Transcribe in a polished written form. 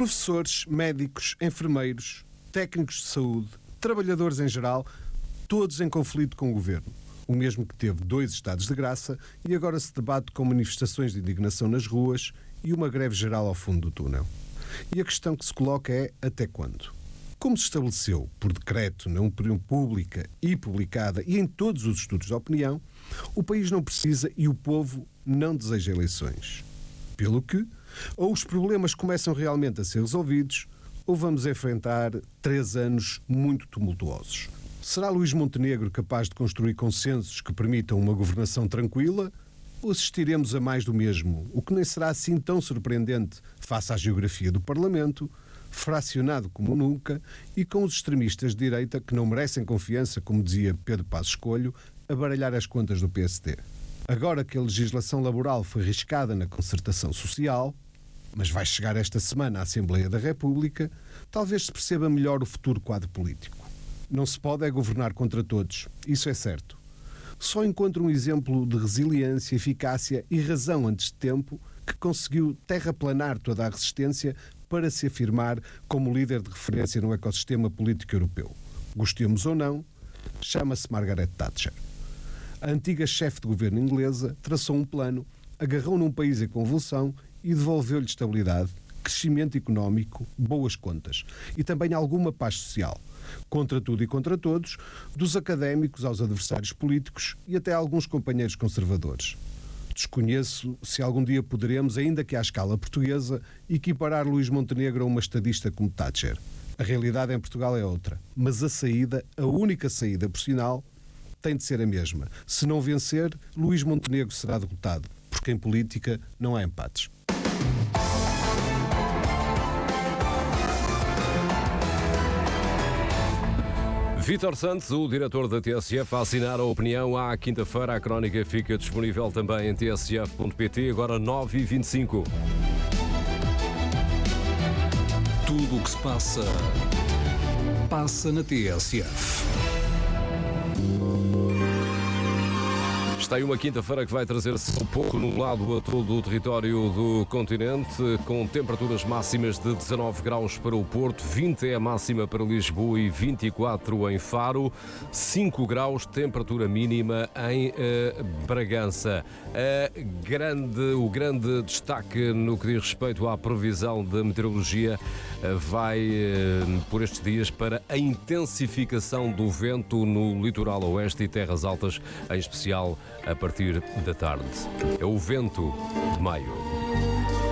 Professores, médicos, enfermeiros, técnicos de saúde, trabalhadores em geral, todos em conflito com o governo. O mesmo que teve 2 estados de graça e agora se debate com manifestações de indignação nas ruas e uma greve geral ao fundo do túnel. E a questão que se coloca é até quando? Como se estabeleceu por decreto na opinião pública e publicada e em todos os estudos de opinião, o país não precisa e o povo não deseja eleições. Pelo que, ou os problemas começam realmente a ser resolvidos, ou vamos enfrentar 3 anos muito tumultuosos. Será Luís Montenegro capaz de construir consensos que permitam uma governação tranquila? Ou assistiremos a mais do mesmo, o que nem será assim tão surpreendente face à geografia do Parlamento, fracionado como nunca e com os extremistas de direita que não merecem confiança, como dizia Pedro Passos Coelho, a baralhar as contas do PSD. Agora que a legislação laboral foi riscada na concertação social, mas vai chegar esta semana à Assembleia da República, talvez se perceba melhor o futuro quadro político. Não se pode governar contra todos, isso é certo. Só encontro um exemplo de resiliência, eficácia e razão antes de tempo que conseguiu terraplanar toda a resistência para se afirmar como líder de referência no ecossistema político europeu. Gostemos ou não, chama-se Margaret Thatcher. A antiga chefe de governo inglesa traçou um plano, agarrou num país em convulsão e devolveu-lhe estabilidade, crescimento económico, boas contas e também alguma paz social. Contra tudo e contra todos, dos académicos aos adversários políticos e até alguns companheiros conservadores. Desconheço se algum dia poderemos, ainda que à escala portuguesa, equiparar Luís Montenegro a uma estadista como Thatcher. A realidade em Portugal é outra, mas a saída, a única saída por sinal, tem de ser a mesma. Se não vencer, Luís Montenegro será derrotado, porque em política não há empates. Vítor Santos, o diretor da TSF, a assinar a opinião à quinta-feira. A crónica fica disponível também em tsf.pt, agora 9h25. Tudo o que se passa, passa na TSF. Está aí uma quinta-feira que vai trazer-se um pouco nublado a todo o território do continente, com temperaturas máximas de 19 graus para o Porto, 20 é a máxima para Lisboa e 24 em Faro, 5 graus temperatura mínima em Bragança. O grande destaque no que diz respeito à previsão da meteorologia vai por estes dias para a intensificação do vento no litoral oeste e terras altas, em especial a partir da tarde. É o vento de maio.